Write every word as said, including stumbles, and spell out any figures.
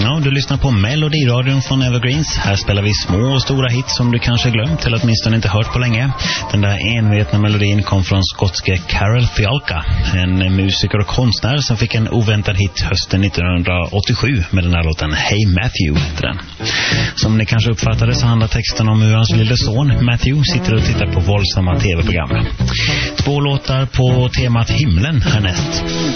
Ja, du lyssnar på Melodiradion från Evergreens. Här spelar vi små och stora hits som du kanske glömt eller åtminstone inte hört på länge. Den där envetna melodin kom från skotske Carol Fialka, en musiker och konstnär som fick en oväntad hit hösten nittonhundraåttiosju med den här låten Hey Matthew heter den. Som ni kanske uppfattade så handlar texten om hur hans lille son Matthew sitter och tittar på våldsamma tv-program. Två låtar på temat himlen härnäst.